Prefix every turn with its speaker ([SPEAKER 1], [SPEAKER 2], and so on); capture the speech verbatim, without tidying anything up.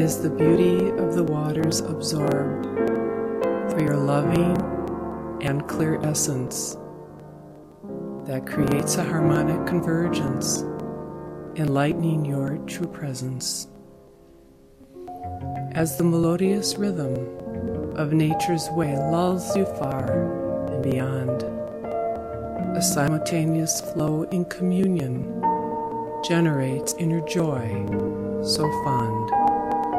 [SPEAKER 1] is the beauty of the waters absorbed, for your loving and clear essence that creates a harmonic convergence, enlightening your true presence. As the melodious rhythm of nature's way lulls you far and beyond, a simultaneous flow in communion generates inner joy so fond.